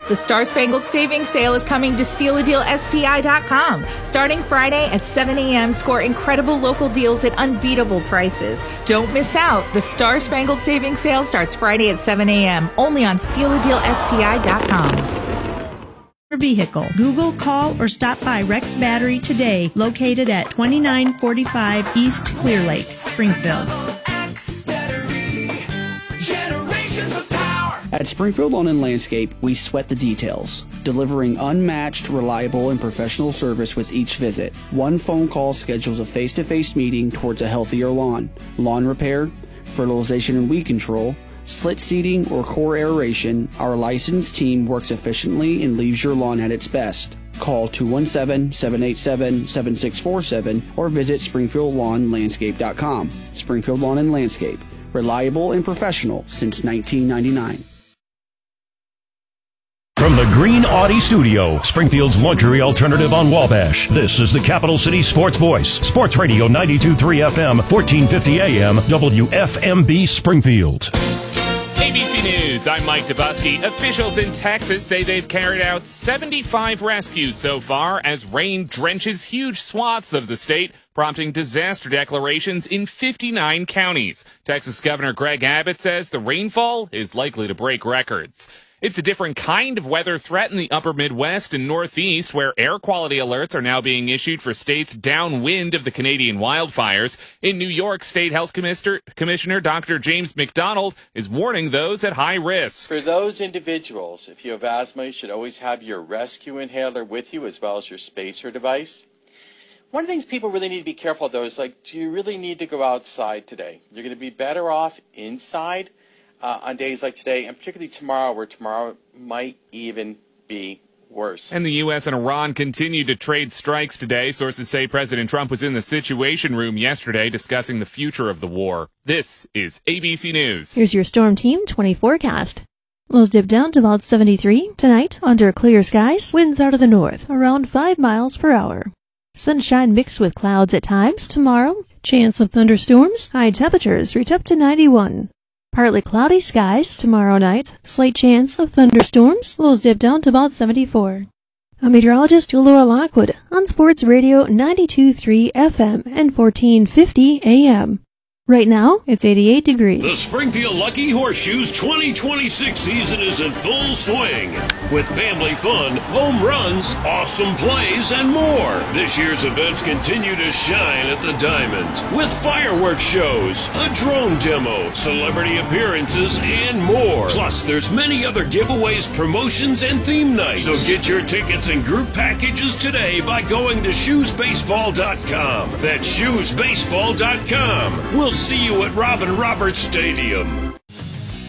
The Star Spangled Savings Sale is coming to StealADealSPI.com. Starting Friday at 7 a.m., score incredible local deals at unbeatable prices. Don't miss out. The Star Spangled Savings Sale starts Friday at 7 a.m., only on StealADealSPI.com. Vehicle. Google, call, or stop by Rex Battery today, located at 2945 East Clear Lake, Springfield. At Springfield Lawn and Landscape, we sweat the details, delivering unmatched, reliable, and professional service with each visit. One phone call schedules a face-to-face meeting towards a healthier lawn. Lawn repair, fertilization and weed control, slit seeding, or core aeration, our licensed team works efficiently and leaves your lawn at its best. Call 217-787-7647 or visit SpringfieldLawnLandscape.com. Springfield Lawn and Landscape, reliable and professional since 1999. From the Green Audi Studio, Springfield's luxury alternative on Wabash, this is the Capital City Sports Voice, Sports Radio 92.3 FM, 1450 AM, WFMB Springfield. ABC News, I'm Mike Dubusky. Officials in Texas say they've carried out 75 rescues so far as rain drenches huge swaths of the state, prompting disaster declarations in 59 counties. Texas Governor Greg Abbott says the rainfall is likely to break records. It's a different kind of weather threat in the upper Midwest and Northeast, where air quality alerts are now being issued for states downwind of the Canadian wildfires. In New York, State Health Commissioner Dr. James McDonald is warning those at high risk. For those individuals, if you have asthma, you should always have your rescue inhaler with you as well as your spacer device. One of the things people really need to be careful, though, is do you really need to go outside today? You're going to be better off inside on days like today, and particularly tomorrow, where tomorrow might even be worse. And the U.S. and Iran continue to trade strikes today. Sources say President Trump was in the Situation Room yesterday discussing the future of the war. This is ABC News. Here's your Storm Team 20 forecast. Lows dip down to about 73 tonight under clear skies. Winds out of the north around 5 miles per hour. Sunshine mixed with clouds at times tomorrow. Chance of thunderstorms. High temperatures reach up to 91. Partly cloudy skies tomorrow night. Slight chance of thunderstorms. Lows dip down to about 74. I'm meteorologist Laura Lockwood on Sports Radio 92.3 FM and 1450 AM. Right now, it's 88 degrees. The Springfield Lucky Horseshoes 2026 season is in full swing. With family fun, home runs, awesome plays, and more. This year's events continue to shine at the Diamond. With fireworks shows, a drone demo, celebrity appearances, and more. Plus, there's many other giveaways, promotions, and theme nights. So get your tickets and group packages today by going to shoesbaseball.com. That's shoesbaseball.com. We'll see you at Robin Roberts Stadium.